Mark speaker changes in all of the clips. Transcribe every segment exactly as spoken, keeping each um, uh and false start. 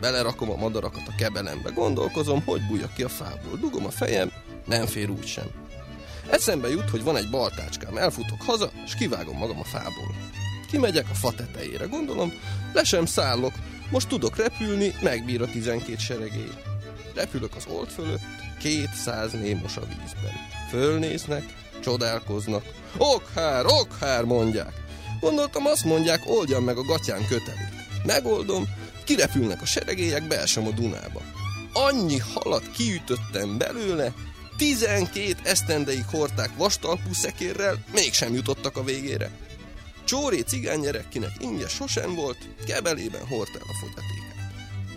Speaker 1: Belerakom a madarakat a kebelembe, gondolkozom, hogy bújjak ki a fából. Dugom a fejem, nem fér úgysem. Eszembe jut, hogy van egy baltácskám, elfutok haza, és kivágom magam a fából. Kimegyek a fa tetejére, gondolom, le sem szállok, most tudok repülni, megbír a tizenkét seregély. Repülök az old fölött, kétszáz némos a vízben. Fölnéznek, csodálkoznak. Okhár, okhár, mondják. Gondoltam, azt mondják, oldjam meg a gatyán kötelét. Megoldom, kirepülnek a seregélyek, beesem a Dunába. Annyi halat kiütöttem belőle, tizenkét esztendeig hordták vastalpú szekérrel, mégsem jutottak a végére. Csóré cigánygyerek, kinek ingye sosem volt, kebelében hord el a fogyatékát.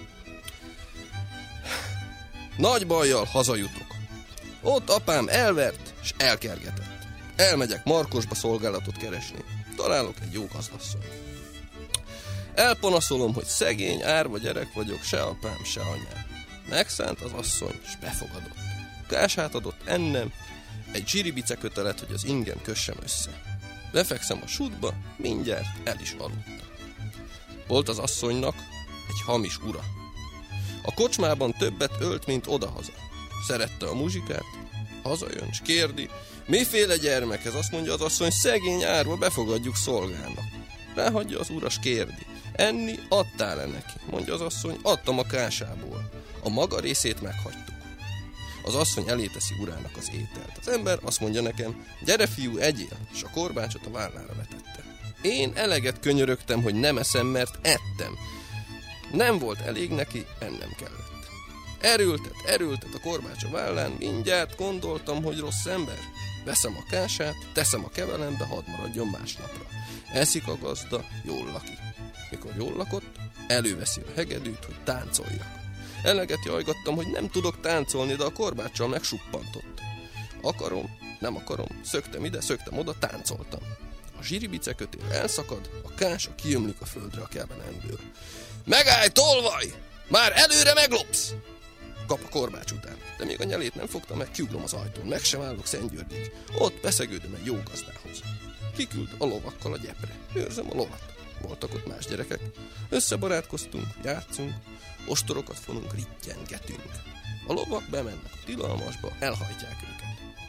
Speaker 1: Nagy bajjal hazajutok. Ott apám elvert, és elkergetett. Elmegyek Markosba szolgálatot keresni. Találok egy jó gazdasszonyt. Elpanaszolom, hogy szegény, árva gyerek vagyok, se apám, se anyám. Megszánt az asszony, és befogadott. Kását adott ennem, egy zsiribice kötelet, hogy az ingem kössem össze. Befekszem a sútba, mindjárt el is aludtam. Volt az asszonynak egy hamis ura. A kocsmában többet ölt, mint odahaza. Szerette a muzsikát, hazajön, s kérdi, miféle gyermek ez? Azt mondja az asszony, szegény árva, befogadjuk szolgának. Ráhagyja az uras, kérdi, enni adtál-e neki? Mondja az asszony, adtam a kásából. A maga részét meghagytuk. Az asszony elé teszi urának az ételt. Az ember azt mondja nekem, gyere fiú, egyél, és a korbácsot a vállára vetette. Én eleget könyörögtem, hogy nem eszem, mert ettem. Nem volt elég neki, ennem kellett. Erőltet, erőltet a korbács a vállán, mindjárt gondoltam, hogy rossz ember. Veszem a kását, teszem a kevelembe, hadd maradjon másnapra. Eszik a gazda, jól lakik. Mikor jól lakott, előveszi a hegedűt, hogy táncoljak. Eleget jajgattam, hogy nem tudok táncolni, de a korbáccsal megsuppantott. Akarom, nem akarom, szöktem ide, szöktem oda, táncoltam. A zsiribice kötél elszakad, a kása kiömlik a földre a kebelemből. Megállj, tolvaj! Már előre meglopsz! Kap a korbács után, de még a nyelét nem fogtam meg, kiugrom az ajtón, meg sem állok Szentgyörgyig. Ott beszegődöm egy jó gazdához. Kiküld a lovakkal a gyepre. Őrzem a lovat. Voltak ott más gyerekek. Összebarátkoztunk, játszunk, ostorokat fonunk, rittyengetünk. A lovak bemennek a tilalmasba, elhajtják őket.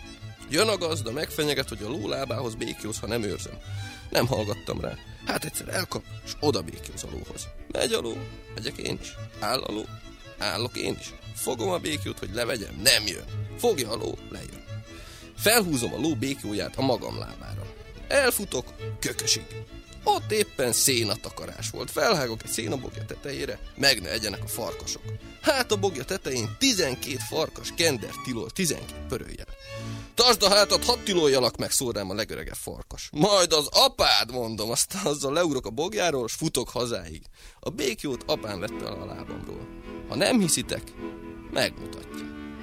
Speaker 1: Jön a gazda, megfenyeget, hogy a ló lábához békjóz, ha nem őrzöm. Nem hallgattam rá. Hát egyszer elkap, és oda békjóz a lóhoz. Megy a ló, megyek én is. Áll a ló, állok én is. Fogom a békjót, hogy levegyem, nem jön. Fogja a ló, lejön. Felhúzom a ló békjóját a magam lábára. Elfutok kökösig. Ott éppen szénatakarás volt. Felhágok egy szénabogja tetejére, meg ne egyenek a farkasok. Hát a bogja tetején tizenkét farkas kender tilol, tizenkét pörőjel. Tartsd a hátat, hadd tiloljalak meg, szól rám a legöregebb farkas. Majd az apád, mondom, aztán azzal leugrok a bogjáról, s futok hazáig. A békjót apám vette el a lábamról. Ha nem hiszitek, megmutatja.